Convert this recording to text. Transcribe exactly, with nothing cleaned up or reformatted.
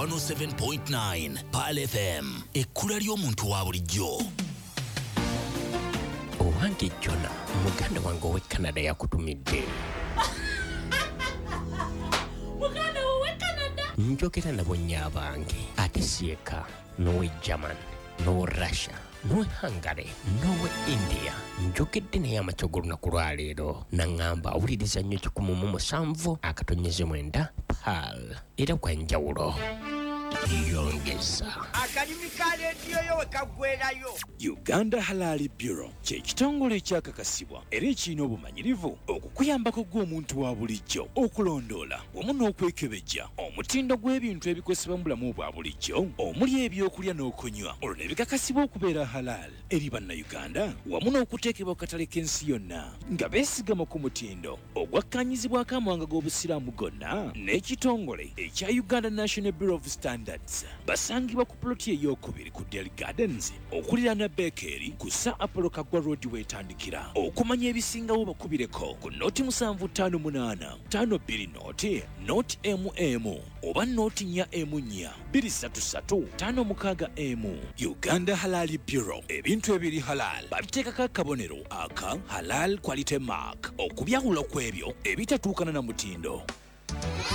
one oh seven point nine Pal F M. Ekkula ly'omuntu wa bulijjo. Owange Jona, muganda wange owe Canada yakutumidde. Muganda owe Canada? Njogera nabo nnyabange. Ate sieka, nowe German, nowe Russia, nowe Hungary, nowe India. Njogedde naye amakya g'olunaku lwa leero. Nangamba awuliriza nnyo kikumi mu musanvu akatonyeze mwenda Pal. Era kwa njawulo. Yongeza akadimi ka leediyo yo wekagwerayo. Uganda Halal Bureau kye kitongole ekyakakasibwa era ekirina obumanyirivu okukuyambako gw'omuntu wa bulijjo okulondoola wamu n'okwekebejja omutindo gw'ebintu ebikozesebwa mu bulamu bwa bulijjo omuli ebyokulya n'okunywa olwo ne bikakasibwa okubeera halal eri bannayuganda wamu n'okuteekebwa ku katale k'ensi yonna nga beesigama ku mutindo ogwakkaanyizibwako amawanga g'obusiraamu gonna n'ekitongole ekya Uganda National Bureau of Standards. Basangibwa ku ploti ey'okubiri ku Dairy Gardens okuliraana Bakery ku Sir Apollo Kagwa Road wetandikira. Okumanya ebisingawo bakubireko ku noti musanvu ttaano munaana ttaano bbiri noti noti M M oba noti nnya M nnya bbiri ssatu ssatu ttaano mukaaga M. Uganda Halal Bureau, ebintu ebiri halal babiteekako akabonero aka Halal Quality Mark okubyawula ku ebyo ebitatuukana na mutindo.